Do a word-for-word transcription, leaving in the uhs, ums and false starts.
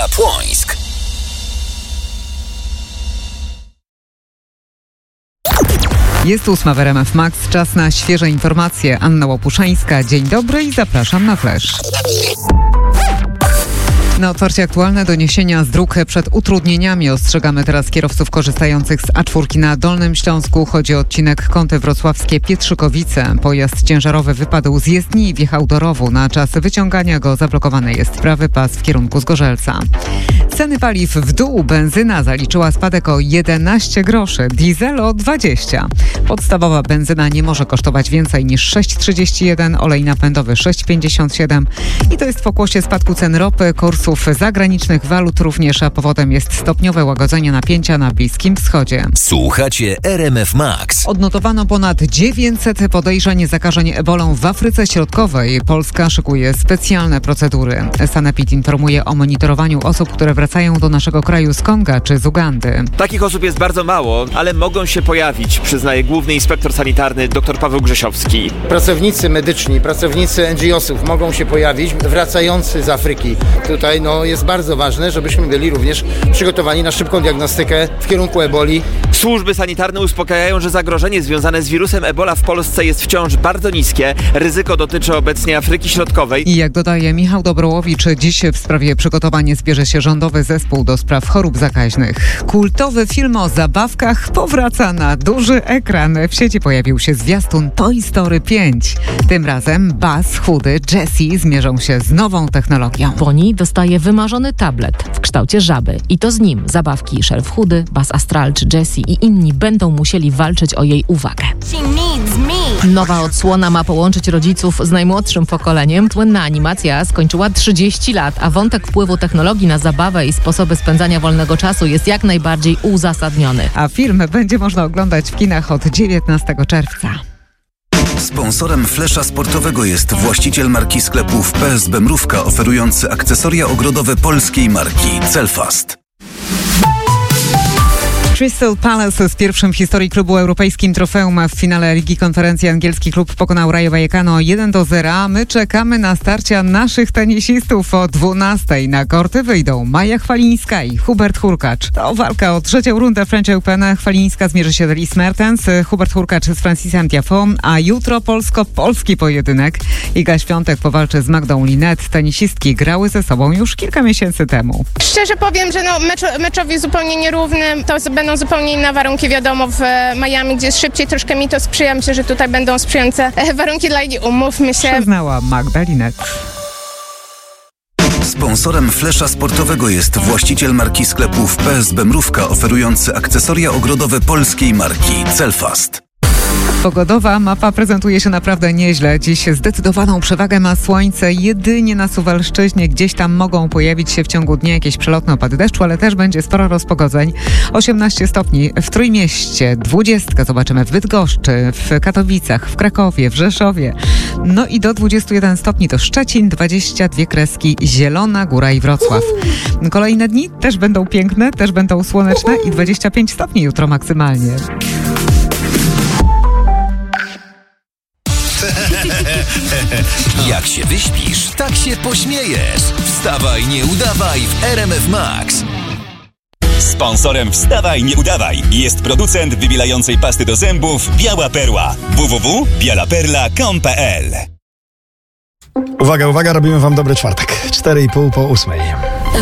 Anna Płońsk. Jest ósma w R M F Max, czas na świeże informacje. Anna Łopuszańska, dzień dobry i zapraszam na Flash. Na otwarcie aktualne doniesienia z dróg przed utrudnieniami. Ostrzegamy teraz kierowców korzystających z A cztery na Dolnym Śląsku. Chodzi o odcinek Kąty Wrocławskie Pietrzykowice. Pojazd ciężarowy wypadł z jezdni i wjechał do rowu. Na czas wyciągania go zablokowany jest prawy pas w kierunku Zgorzelca. Ceny paliw w dół. Benzyna zaliczyła spadek o jedenaście groszy, diesel o dwadzieścia. Podstawowa benzyna nie może kosztować więcej niż sześć trzydzieści jeden, olej napędowy sześć pięćdziesiąt siedem. I to jest w pokłosie spadku cen ropy, kursów zagranicznych walut również, a powodem jest stopniowe łagodzenie napięcia na Bliskim Wschodzie. Słuchacie R M F Max. Odnotowano ponad dziewięćset podejrzeń zakażeń ebolą w Afryce Środkowej. Polska szykuje specjalne procedury. Sanepid informuje o monitorowaniu osób, które wracają do naszego kraju z Konga czy z Ugandy. Takich osób jest bardzo mało, ale mogą się pojawić, przyznaje główny inspektor sanitarny dr Paweł Grzesiowski. Pracownicy medyczni, pracownicy N G O sów mogą się pojawić, wracający z Afryki. Tutaj no, jest bardzo ważne, żebyśmy byli również przygotowani na szybką diagnostykę w kierunku eboli. Służby sanitarne uspokajają, że zagrożenie związane z wirusem ebola w Polsce jest wciąż bardzo niskie. Ryzyko dotyczy obecnie Afryki Środkowej. I jak dodaje Michał Dobrołowicz, dziś w sprawie przygotowania zbierze się rządowy zespół do spraw chorób zakaźnych. Kultowy film o zabawkach powraca na duży ekran. W sieci pojawił się zwiastun Toy Story pięć. Tym razem Buzz, Chudy, Jessie zmierzą się z nową technologią. Poni dostaje wymarzony tablet w kształcie żaby i to z nim zabawki Szelf Chudy, Buzz Astral czy Jessie i inni będą musieli walczyć o jej uwagę. Nowa odsłona ma połączyć rodziców z najmłodszym pokoleniem. Słynna animacja skończyła trzydzieści lat, a wątek wpływu technologii na zabawę i sposoby spędzania wolnego czasu jest jak najbardziej uzasadniony. A film będzie można oglądać w kinach od dziewiętnastego czerwca. Sponsorem Flesza Sportowego jest właściciel marki sklepów P S B Mrówka, oferujący akcesoria ogrodowe polskiej marki Celfast. Crystal Palace z pierwszym w historii klubu europejskim trofeum w finale Ligi Konferencji angielski klub pokonał Rayo Vallecano jeden do zera. My czekamy na starcia naszych tenisistów. O dwunastej na korty wyjdą Maja Chwalińska i Hubert Hurkacz. To walka o trzecią rundę French Open. Chwalińska zmierzy się z Elise Mertens, Hubert Hurkacz z Francisem Tiafoe, a jutro polsko-polski pojedynek. Iga Świątek powalczy z Magdą Linet. Tenisistki grały ze sobą już kilka miesięcy temu. Szczerze powiem, że no, mecz, meczowi zupełnie nierówny. To będą zupełnie inne warunki, wiadomo, w Miami, gdzie jest szybciej, troszkę mi to sprzyja. Myślę, że tutaj będą sprzyjające warunki dla Igi, umówmy się. Przyznała Magda Linet. Sponsorem Flesza Sportowego jest właściciel marki sklepów P S B Mrówka, oferujący akcesoria ogrodowe polskiej marki Celfast. Pogodowa mapa prezentuje się naprawdę nieźle. Dziś zdecydowaną przewagę ma słońce. Jedynie na Suwalszczyźnie gdzieś tam mogą pojawić się w ciągu dnia jakieś przelotne opady deszczu, ale też będzie sporo rozpogodzeń. osiemnaście stopni w Trójmieście, dwadzieścia zobaczymy w Bydgoszczy, w Katowicach, w Krakowie, w Rzeszowie. No i do dwudziestu jeden stopni to Szczecin, dwadzieścia dwie kreski, Zielona Góra i Wrocław. Kolejne dni też będą piękne, też będą słoneczne i dwadzieścia pięć stopni jutro maksymalnie. Jak się wyśpisz, tak się pośmiejesz. Wstawaj, nie udawaj w R M F Max. Sponsorem Wstawaj, nie udawaj jest producent wybielającej pasty do zębów Biała Perła. w w w kropka biała perla kropka com kropka p l. Uwaga, uwaga, robimy wam dobry czwartek. cztery i pół po ósmej.